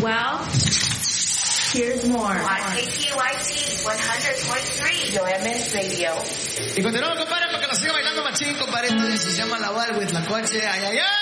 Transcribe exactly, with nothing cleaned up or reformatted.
Well, here's more. On K T Y T one hundred point three, Yo M Radio. Y continuamos, compadre, para que nos siga bailando machín, compadre. Esto se llama La Val with La Coche. Ay, ay, ay.